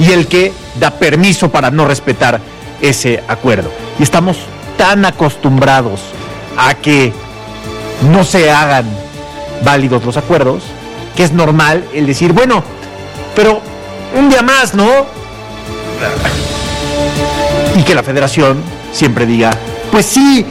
y el que da permiso para no respetar ese acuerdo. Y estamos tan acostumbrados a que no se hagan válidos los acuerdos, que es normal el decir, bueno, pero un día más, ¿no? Y que la federación siempre diga, pues sí,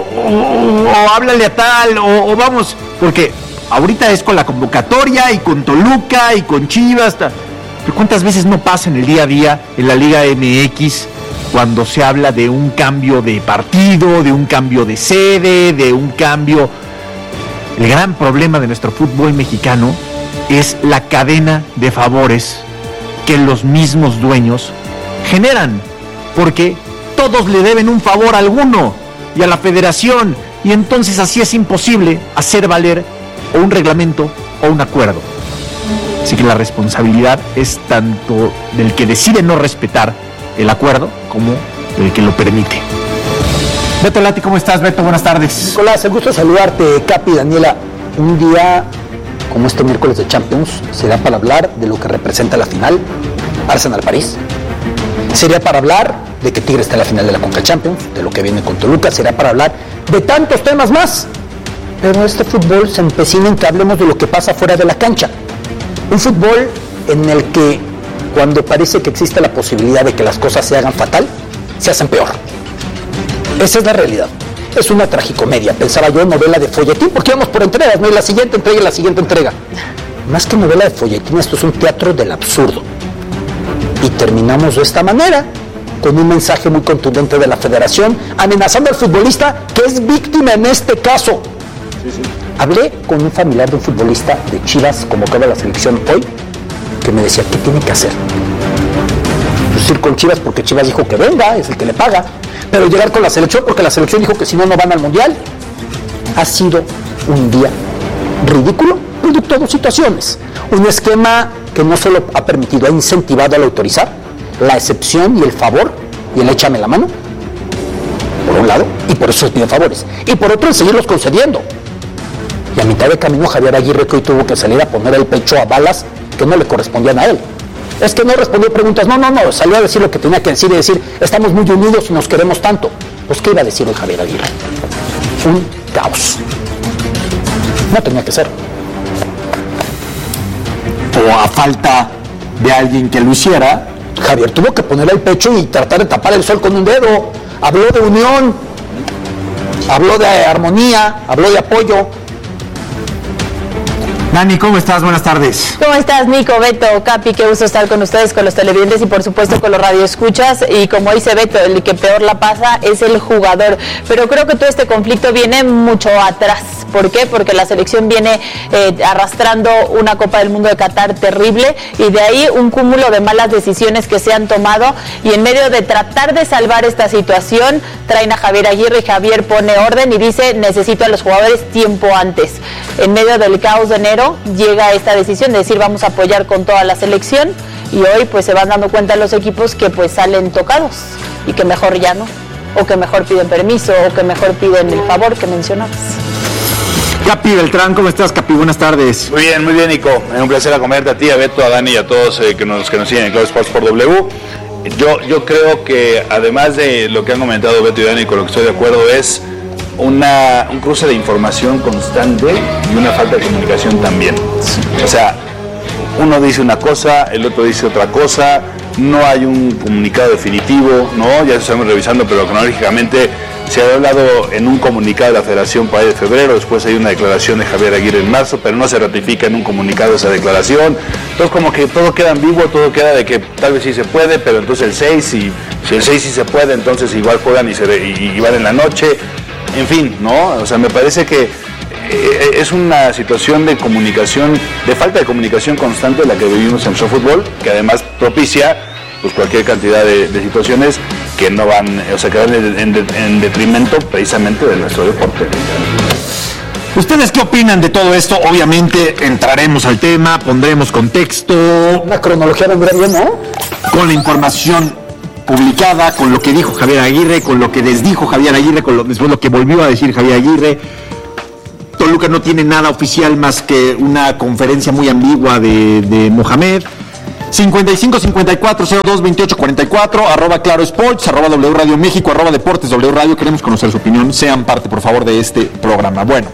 o háblale a tal, o vamos, porque ahorita es con la convocatoria y con Toluca y con Chivas, pero ¿cuántas veces no pasa en el día a día en la Liga MX cuando se habla de un cambio de partido, de un cambio de sede, de un cambio? El gran problema de nuestro fútbol mexicano es la cadena de favores que los mismos dueños generan, porque todos le deben un favor a alguno y a la federación, y entonces así es imposible hacer valer o un reglamento o un acuerdo. Así que la responsabilidad es tanto del que decide no respetar el acuerdo como del que lo permite. Beto Lati, ¿cómo estás, Beto? Buenas tardes. Nicolás, el gusto de saludarte, Capi, Daniela. Un día como este miércoles de Champions será para hablar de lo que representa la final, Arsenal-París. Sería para hablar de que Tigre está en la final de la Conca Champions, de lo que viene con Toluca. Será para hablar de tantos temas más. Pero este fútbol se empecina en que hablemos de lo que pasa fuera de la cancha. Un fútbol en el que cuando parece que existe la posibilidad de que las cosas se hagan fatal, se hacen peor. Esa es la realidad. Es una tragicomedia, pensaba yo, novela de folletín, porque vamos por entregas, ¿no? Y la siguiente entrega y la siguiente entrega. Más que novela de folletín, esto es un teatro del absurdo. Y terminamos de esta manera, con un mensaje muy contundente de la federación, amenazando al futbolista que es víctima en este caso. Sí. Hablé con un familiar de un futbolista de Chivas, convocado a la selección hoy, que me decía, ¿qué tiene que hacer? Pues ir con Chivas porque Chivas dijo que venga, es el que le paga, pero llegar con la selección porque la selección dijo que si no, no van al Mundial. Ha sido un día ridículo, producto de dos situaciones. Un esquema que no solo ha permitido, ha incentivado al autorizar la excepción y el favor y el échame la mano, por un lado, y por eso se piden favores, y por otro el seguirlos concediendo. Y a mitad de camino Javier Aguirre, que hoy tuvo que salir a poner el pecho a balas que no le correspondían a él. Es que no respondió preguntas, no, salió a decir lo que tenía que decir y decir, estamos muy unidos y nos queremos tanto. Pues ¿qué iba a decir el Javier Aguirre? Un caos. No tenía que ser. O a falta de alguien que lo hiciera, Javier tuvo que poner el pecho y tratar de tapar el sol con un dedo. Habló de unión, habló de armonía, habló de apoyo. Dani, ¿cómo estás? Buenas tardes. ¿Cómo estás, Nico, Beto, Capi? Qué gusto estar con ustedes, con los televidentes y por supuesto con los radioescuchas. Y como dice Beto, el que peor la pasa es el jugador. Pero creo que todo este conflicto viene mucho atrás. ¿Por qué? Porque la selección viene arrastrando una Copa del Mundo de Qatar terrible y de ahí un cúmulo de malas decisiones que se han tomado. Y en medio de tratar de salvar esta situación, traen a Javier Aguirre y Javier pone orden y dice, necesito a los jugadores tiempo antes. En medio del caos de enero, llega esta decisión de decir vamos a apoyar con toda la selección y hoy pues se van dando cuenta los equipos que pues salen tocados y que mejor ya no, o que mejor piden permiso, o que mejor piden el favor que mencionabas. Capi Beltrán, ¿cómo estás, Capi? Buenas tardes. Muy bien, Nico. Es un placer acompañarte a ti, a Beto, a Dani y a todos que nos siguen en Club Sports por W. Yo creo que además de lo que han comentado Beto y Dani, con lo que estoy de acuerdo es un cruce de información constante y una falta de comunicación también. O sea, uno dice una cosa, el otro dice otra cosa, no hay un comunicado definitivo, ¿no? Ya lo estamos revisando, pero cronológicamente se ha hablado en un comunicado de la Federación para el de febrero, después hay una declaración de Javier Aguirre en marzo, pero no se ratifica en un comunicado esa declaración. Entonces como que todo queda ambiguo, todo queda de que tal vez sí se puede, pero entonces el 6, si el 6 sí se puede, entonces igual juegan y van en la noche. En fin, ¿no? O sea, me parece que es una situación de comunicación, de falta de comunicación constante la que vivimos en nuestro fútbol, que además propicia pues cualquier cantidad de situaciones que no van, o sea, que van en detrimento precisamente de nuestro deporte. ¿Ustedes qué opinan de todo esto? Obviamente entraremos al tema, pondremos contexto. Una cronología vendría bien, ¿no? Con la información publicada, con lo que dijo Javier Aguirre, con lo que desdijo Javier Aguirre, después lo que volvió a decir Javier Aguirre. Toluca no tiene nada oficial más que una conferencia muy ambigua de Mohamed. 5554022844, arroba Claro Sports, arroba W Radio México, arroba Deportes W Radio. Queremos conocer su opinión. Sean parte, por favor, de este programa. Bueno,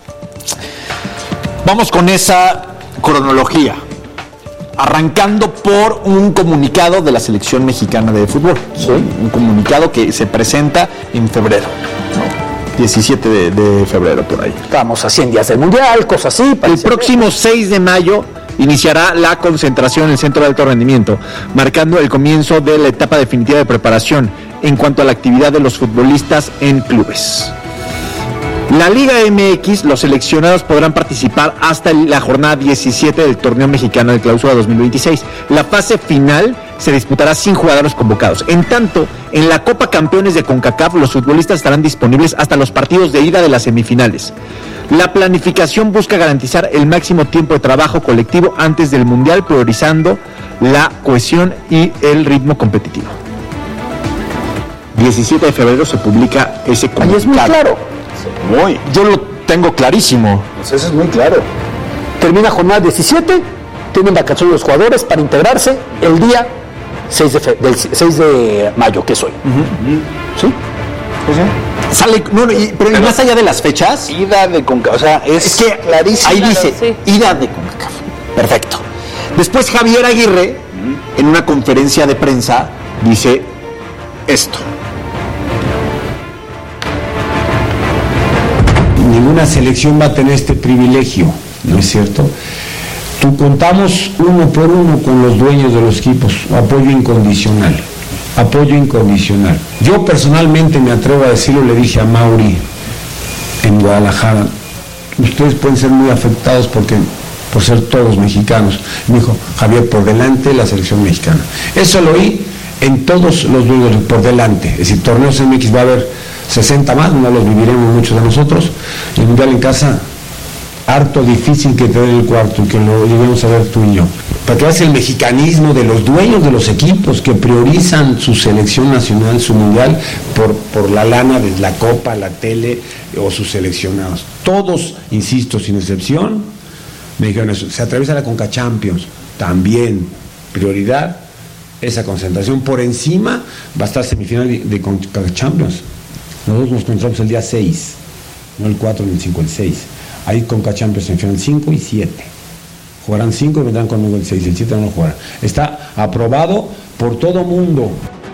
vamos con esa cronología. Arrancando por un comunicado de la selección mexicana de fútbol. ¿Sí? Un comunicado que se presenta en febrero, ¿no? 17 de febrero, por ahí. Estamos a 100 días del Mundial, cosas así. El próximo 6 de mayo iniciará la concentración en el Centro de Alto Rendimiento, marcando el comienzo de la etapa definitiva de preparación en cuanto a la actividad de los futbolistas en clubes. La Liga MX, los seleccionados podrán participar hasta la jornada 17 del torneo mexicano de clausura 2026. La fase final se disputará sin jugadores convocados. En tanto, en la Copa Campeones de CONCACAF, los futbolistas estarán disponibles hasta los partidos de ida de las semifinales. La planificación busca garantizar el máximo tiempo de trabajo colectivo antes del Mundial, priorizando la cohesión y el ritmo competitivo. 17 de febrero se publica ese comunicado. Ahí es muy claro. Yo lo tengo clarísimo. Pues eso es muy claro. Termina jornada 17, tienen vacaciones los jugadores para integrarse el día 6 de mayo, que es hoy. ¿Sí? Pues sí. Sale, pero más allá de las fechas, ida de CONCACAF, o sea, es que clarísimo. Ahí dice, sí, ida de CONCACAF. Perfecto. Después Javier Aguirre, en una conferencia de prensa, dice esto. Ninguna selección va a tener este privilegio, ¿no es cierto? Contamos uno por uno con los dueños de los equipos, apoyo incondicional. Yo personalmente me atrevo a decirlo, le dije a Mauri en Guadalajara, ustedes pueden ser muy afectados por ser todos mexicanos. Me dijo, Javier, por delante la selección mexicana. Eso lo oí en todos los dueños, por delante. Es decir, torneos MX va a haber 60 más, no los viviremos muchos de nosotros. Y el Mundial en casa, harto difícil que te den el cuarto y que lo lleguemos a ver tú y yo. Para que veas el mexicanismo de los dueños de los equipos que priorizan su selección nacional, su Mundial, por la lana de la Copa, la tele o sus seleccionados. Todos, insisto, sin excepción, me dijeron eso. Se atraviesa la Conca Champions, también prioridad esa concentración. Por encima va a estar semifinal de Conca Champions. Nosotros nos concentramos el día 6, no el 4 ni el 5, el 6. Ahí Conca Champions en final 5 y 7. Jugarán 5 y vendrán conmigo el 6, el 7 no lo jugarán. Está aprobado por todo mundo.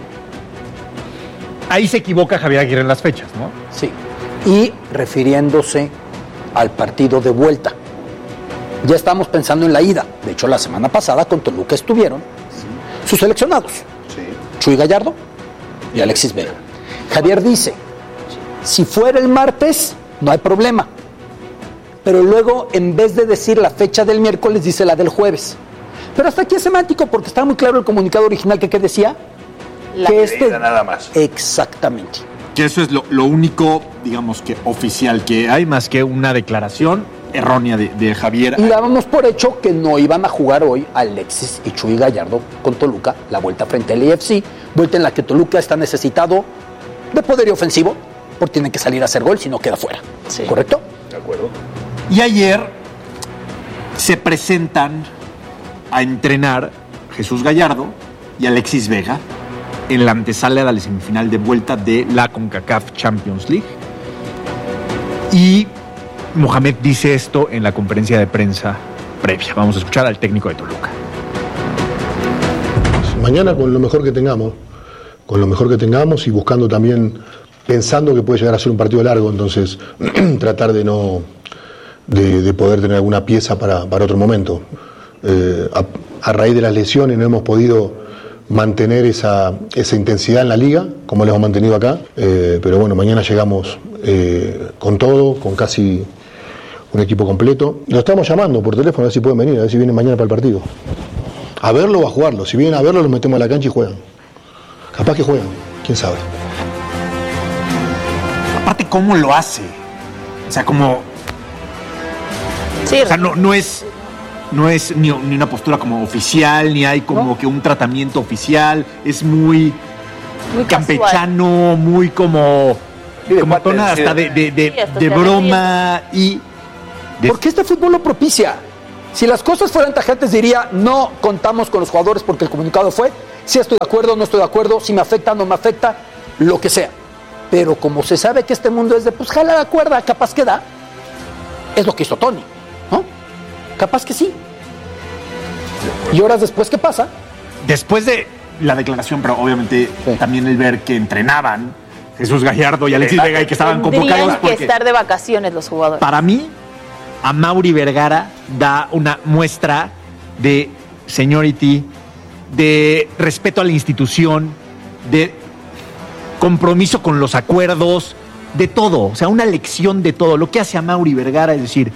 Ahí se equivoca Javier Aguirre en las fechas, ¿no? Sí. Y refiriéndose al partido de vuelta. Ya estamos pensando en la ida. De hecho, la semana pasada con Toluca estuvieron sus seleccionados. Sí. Chuy Gallardo y Alexis Vega. Javier dice, si fuera el martes, no hay problema. Pero luego, en vez de decir la fecha del miércoles, dice la del jueves. Pero hasta aquí es semántico, porque está muy claro el comunicado original que decía que nada más. Exactamente. Que eso es lo único, digamos, que oficial que hay, más que una declaración errónea de Javier. Y dábamos por hecho que no iban a jugar hoy Alexis y Chuy Gallardo con Toluca, la vuelta frente al AFC, vuelta en la que Toluca está necesitado de poderío ofensivo, porque tiene que salir a hacer gol, si no queda fuera. Sí. ¿Correcto? De acuerdo. Y ayer se presentan a entrenar Jesús Gallardo y Alexis Vega en la antesala de la semifinal de vuelta de la CONCACAF Champions League. Y Mohamed dice esto en la conferencia de prensa previa. Vamos a escuchar al técnico de Toluca. Mañana con lo mejor que tengamos y buscando también, pensando que puede llegar a ser un partido largo, entonces tratar de poder tener alguna pieza para otro momento. A raíz de las lesiones no hemos podido mantener esa intensidad en la liga, como lo hemos mantenido acá, pero bueno, mañana llegamos con todo, con casi un equipo completo. Lo estamos llamando por teléfono a ver si pueden venir, a ver si vienen mañana para el partido. A verlo o a jugarlo. Si vienen a verlo, los metemos a la cancha y juegan. Capaz que juegan, quién sabe. Aparte, ¿cómo lo hace? O sea, como... Sí, o sea, no es ni una postura como oficial, ni hay como que un tratamiento oficial. Es muy campechano, muy como tona hasta de broma y... Porque este fútbol lo propicia. Si las cosas fueran tajantes, diría, no contamos con los jugadores porque el comunicado fue, si estoy de acuerdo, no estoy de acuerdo, si me afecta, no me afecta, lo que sea. Pero como se sabe que este mundo es de, pues jala la cuerda, capaz que da, es lo que hizo Tony, ¿no? Capaz que sí. Y horas después, ¿qué pasa? Después de la declaración, pero obviamente Sí. también el ver que entrenaban Jesús Gallardo y Alexis Vega y que estaban convocados. Tendrían que Porque estar de vacaciones los jugadores. para mí, a Mauri Vergara da una muestra de seniority, de respeto a la institución, de compromiso con los acuerdos, de todo. O sea, una lección de todo. Lo que hace a Mauri Vergara es decir,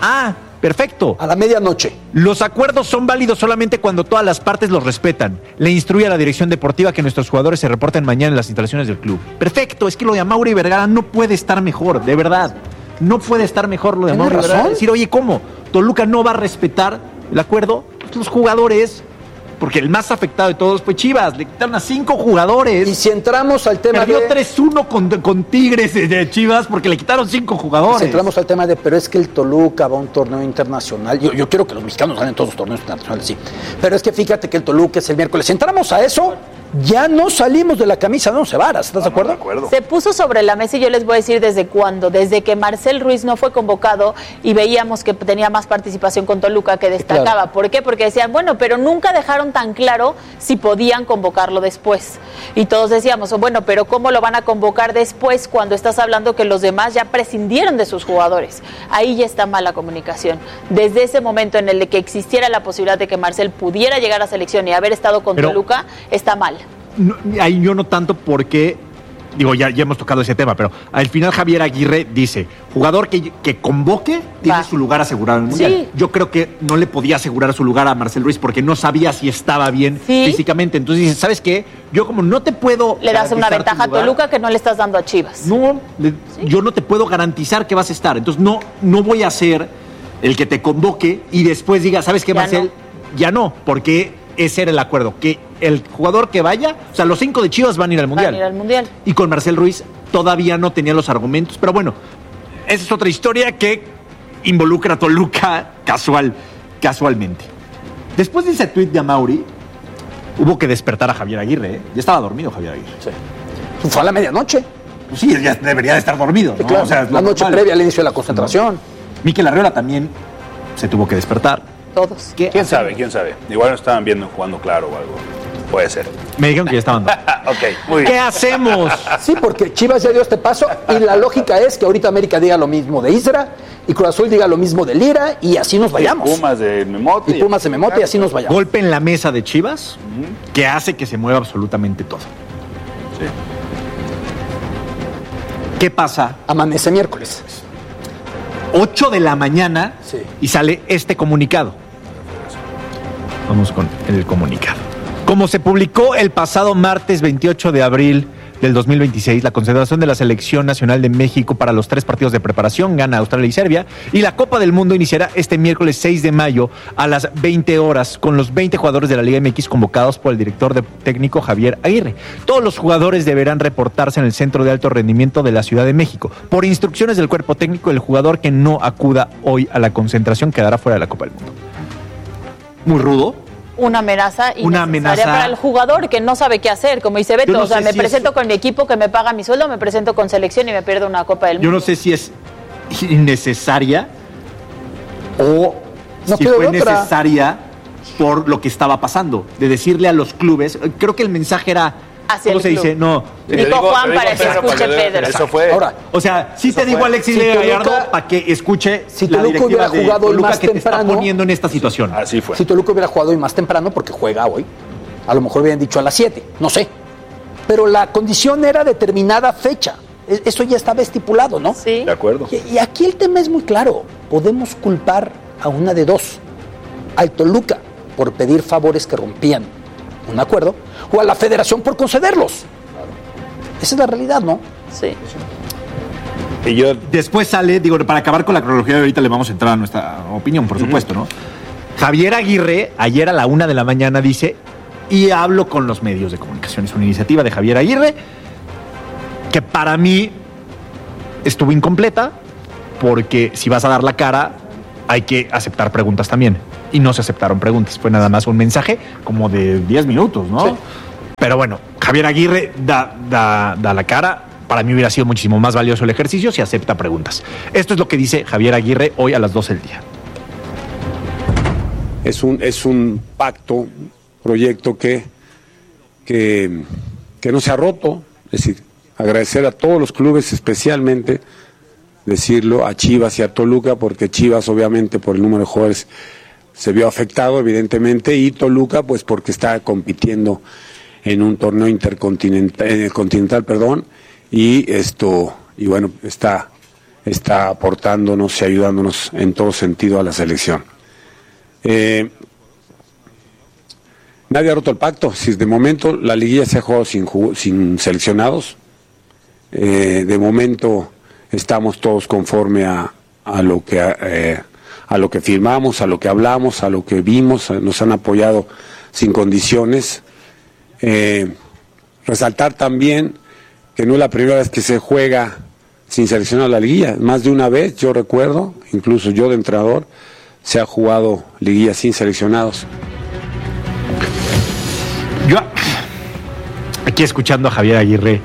perfecto. A la medianoche. Los acuerdos son válidos solamente cuando todas las partes los respetan. Le instruye a la dirección deportiva que nuestros jugadores se reporten mañana en las instalaciones del club. Perfecto, es que lo de Mauri Vergara no puede estar mejor, de verdad. No puede estar mejor lo de ¿Tiene Mauri Vergara. razón? Decir, oye, ¿cómo? Toluca no va a respetar el acuerdo. Pues los jugadores, porque el más afectado de todos fue Chivas. Le quitaron a 5 jugadores. Y si entramos al tema Perdió de... 3-1 con Tigres de Chivas porque le quitaron 5 jugadores. Si entramos al tema de, pero es que el Toluca va a un torneo internacional. Yo quiero que los mexicanos ganen todos los torneos internacionales, sí. Pero es que fíjate que el Toluca es el miércoles. Si entramos a eso, ya no salimos de la camisa de 11 varas. ¿Estás de acuerdo? De acuerdo. Se puso sobre la mesa y yo les voy a decir desde cuándo, desde que Marcel Ruiz no fue convocado y veíamos que tenía más participación con Toluca que destacaba. Claro. ¿Por qué? Porque decían, bueno, pero nunca dejaron tan claro si podían convocarlo después. Y todos decíamos, bueno, pero ¿cómo lo van a convocar después cuando estás hablando que los demás ya prescindieron de sus jugadores? Ahí ya está mal la comunicación. Desde ese momento en el de que existiera la posibilidad de que Marcel pudiera llegar a selección y haber estado con Pero- Toluca, está mal. No, ahí yo no tanto porque, digo, ya hemos tocado ese tema, pero al final Javier Aguirre dice, jugador que convoque tiene Va. su lugar asegurado en el Mundial. Sí. Yo creo que no le podía asegurar su lugar a Marcel Ruiz porque no sabía si estaba bien Sí. físicamente. Entonces dice, ¿sabes qué? Yo como no te puedo Le das una garantizar tu ventaja a lugar, Toluca que no le estás dando a Chivas. No, yo no te puedo garantizar que vas a estar. Entonces no voy a ser el que te convoque y después diga, ¿sabes qué, Ya Marcel? no. Ya no, porque ese era el acuerdo, que el jugador que vaya, o sea, los 5 de Chivas van a ir al Mundial. Van a ir al Mundial. Y con Marcel Ruiz todavía no tenía los argumentos, pero bueno, esa es otra historia que involucra a Toluca casualmente. Después de ese tuit de Amauri, hubo que despertar a Javier Aguirre, ¿eh? Ya estaba dormido Javier Aguirre. Sí. Fue a la medianoche. Pues sí, ya debería de estar dormido, Sí, ¿no? claro. O sea, es la lo noche normal. previa al inicio de la concentración. Mikel Arriola también se tuvo que despertar. Todos. ¿Qué ¿Quién hacemos? sabe? ¿Quién sabe? Igual no estaban viendo jugando claro o algo. Puede ser. Me dijeron que ya estaban. Ok, muy ¿Qué bien. hacemos? Sí, porque Chivas ya dio este paso y la lógica es que ahorita América diga lo mismo de Isra y Cruz Azul diga lo mismo de Lira y así nos vayamos. Pumas de Memote. Y Pumas de Memote y así nos vayamos. Golpe en la mesa de Chivas que hace que se mueva absolutamente todo. Sí. ¿Qué pasa? Amanece miércoles. 8 de la mañana Sí. y sale este comunicado. Vamos con el comunicado. Como se publicó el pasado martes 28 de abril del 2026, la concentración de la Selección Nacional de México para los 3 partidos de preparación, Ghana, Australia y Serbia, y la Copa del Mundo iniciará este miércoles 6 de mayo a las 20 horas con los 20 jugadores de la Liga MX convocados por el director técnico Javier Aguirre. Todos los jugadores deberán reportarse en el Centro de Alto Rendimiento de la Ciudad de México. Por instrucciones del cuerpo técnico, el jugador que no acuda hoy a la concentración quedará fuera de la Copa del Mundo. Muy rudo. Una amenaza Una innecesaria amenaza. para el jugador que no sabe qué hacer, como dice Beto. Yo no O sea, sé me si presento es- con mi equipo que me paga mi sueldo, me presento con selección y me pierdo una Copa del Yo Mundo. no sé si es innecesaria o No si quedó fue de otra. necesaria por lo que estaba pasando, de decirle a los clubes. Creo que el mensaje era, Hacia ¿cómo el se club. dice? No. Dijo Te digo- Juan te digo para que Pedro, escuche Pedro. Eso fue. Ahora, O sea, sí te Eso digo fue. Alexis Si Vega Toluca- Gallardo para que escuche si la Toluca directiva hubiera de jugado hoy Toluca más que te está temprano- poniendo en esta situación. Así fue. si Toluca hubiera jugado hoy más temprano, porque juega hoy, a lo mejor hubieran dicho a las 7, no sé. Pero la condición era determinada fecha. Eso ya estaba estipulado, ¿no? Sí. De acuerdo. Y aquí el tema es muy claro. Podemos culpar a una de dos. Al Toluca por pedir favores que rompían un acuerdo o a la federación por concederlos. Esa es la realidad, ¿no? Sí. Y yo, Después sale, digo, para acabar con la cronología de ahorita le vamos a entrar a nuestra opinión, por supuesto, ¿no? Javier Aguirre, ayer a la 1 de la mañana, dice, y hablo con los medios de comunicación. Es una iniciativa de Javier Aguirre que para mí estuvo incompleta, porque si vas a dar la cara, hay que aceptar preguntas también. Y no se aceptaron preguntas, fue nada más un mensaje como de 10 minutos, ¿no? Sí. Pero bueno, Javier Aguirre da la cara. Para mí hubiera sido muchísimo más valioso el ejercicio si acepta preguntas. Esto es lo que dice Javier Aguirre hoy a las 12 del día. Es un pacto, proyecto que no se ha roto. Es decir, agradecer a todos los clubes, especialmente decirlo a Chivas y a Toluca, porque Chivas obviamente por el número de jugadores se vio afectado evidentemente, y Toluca pues porque está compitiendo en un torneo continental, y bueno, está aportándonos y ayudándonos en todo sentido a la selección. Nadie ha roto el pacto. Si de momento la liguilla se ha jugado sin seleccionados, de momento estamos todos conforme a lo que firmamos, a lo que hablamos, a lo que vimos. Nos han apoyado sin condiciones. Resaltar también que no es la primera vez que se juega sin seleccionar la liguilla. Más de una vez, yo recuerdo, incluso yo de entrenador, se ha jugado liguilla sin seleccionados. Yo, aquí escuchando a Javier Aguirre,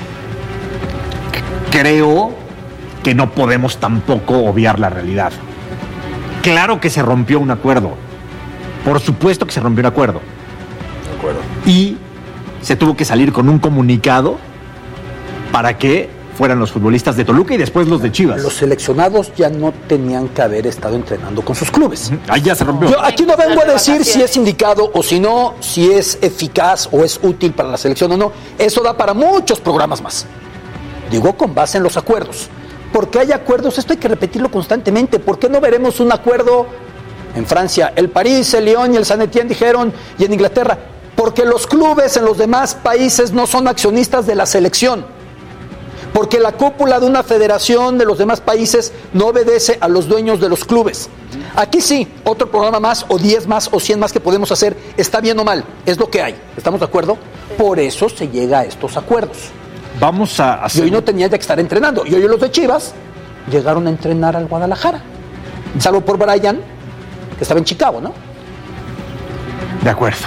creo que no podemos tampoco obviar la realidad. Claro que se rompió un acuerdo. Por supuesto que se rompió un acuerdo. De acuerdo. Y se tuvo que salir con un comunicado para que fueran los futbolistas de Toluca y después los de Chivas. Los seleccionados ya no tenían que haber estado entrenando con sus clubes. Ahí ya se rompió. Yo aquí no vengo a decir si es indicado o si no, si es eficaz o es útil para la selección o no. Eso da para muchos programas más. Digo, con base en los acuerdos. Porque hay acuerdos, esto hay que repetirlo constantemente. ¿Por qué no veremos un acuerdo en Francia? El París, el Lyon y el Saint Etienne dijeron, y en Inglaterra. Porque los clubes en los demás países no son accionistas de la selección. Porque la cúpula de una federación de los demás países no obedece a los dueños de los clubes. Aquí sí, otro programa más, o 10 más, o 100 más que podemos hacer, está bien o mal, es lo que hay. ¿Estamos de acuerdo? Por eso se llega a estos acuerdos. Vamos a hacer... Y hoy no tenían que estar entrenando. Y hoy los de Chivas llegaron a entrenar al Guadalajara. Salvo por Brian, que estaba en Chicago, ¿no? De acuerdo.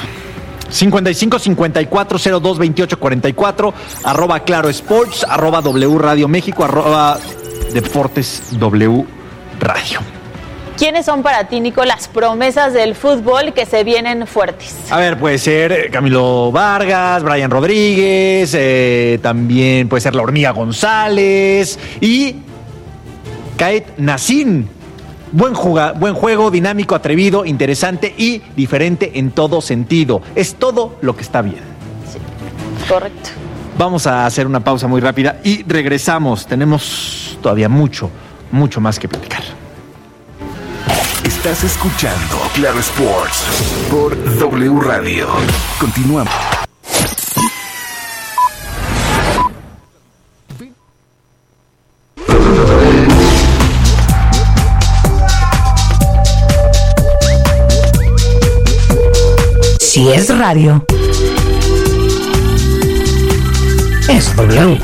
55-54-02-28-44, @Claro Sports, @W Radio México, @Deportes W Radio. ¿Quiénes son para ti, Nico, las promesas del fútbol que se vienen fuertes? A ver, puede ser Camilo Vargas, Brian Rodríguez, también puede ser la Hormiga González y Kaet Nassin. Buen juego, dinámico, atrevido, interesante y diferente en todo sentido. Es todo lo que está bien. Sí, correcto. Vamos a hacer una pausa muy rápida y regresamos. Tenemos todavía mucho más que platicar. Estás escuchando Claro Sports por W Radio. Continuamos. Si es radio, es W.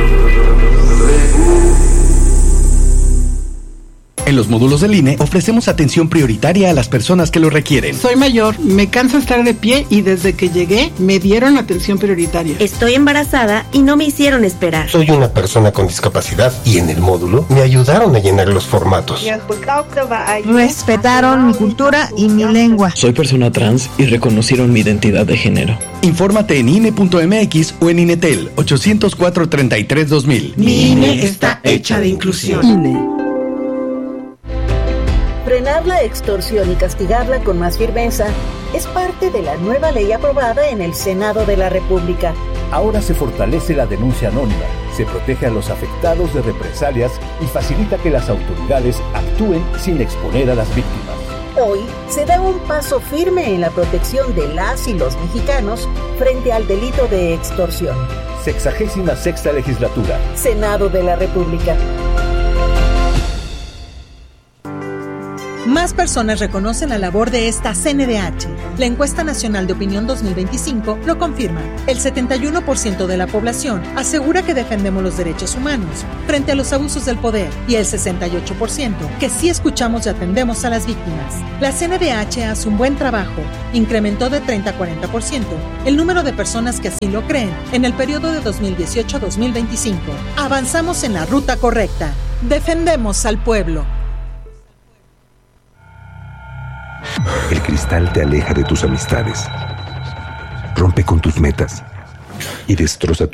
En los módulos del INE ofrecemos atención prioritaria a las personas que lo requieren. Soy mayor, me cansa estar de pie y desde que llegué me dieron atención prioritaria. Estoy embarazada y no me hicieron esperar. Soy una persona con discapacidad y en el módulo me ayudaron a llenar los formatos. Respetaron mi cultura y mi lengua. Soy persona trans y reconocieron mi identidad de género. Infórmate en INE.mx o en INETEL 804-33-2000. Mi INE está hecha de inclusión. INE. Frenar la extorsión y castigarla con más firmeza es parte de la nueva ley aprobada en el Senado de la República. Ahora se fortalece la denuncia anónima, se protege a los afectados de represalias y facilita que las autoridades actúen sin exponer a las víctimas. Hoy se da un paso firme en la protección de las y los mexicanos frente al delito de extorsión. 66ª legislatura. Senado de la República. Más personas reconocen la labor de esta CNDH. La encuesta nacional de opinión 2025 lo confirma. El 71% de la población asegura que defendemos los derechos humanos frente a los abusos del poder y el 68% que sí escuchamos y atendemos a las víctimas. La CNDH hace un buen trabajo. Incrementó de 30 a 40% el número de personas que así lo creen en el periodo de 2018 a 2025. Avanzamos en la ruta correcta. Defendemos al pueblo. El cristal te aleja de tus amistades, rompe con tus metas y destroza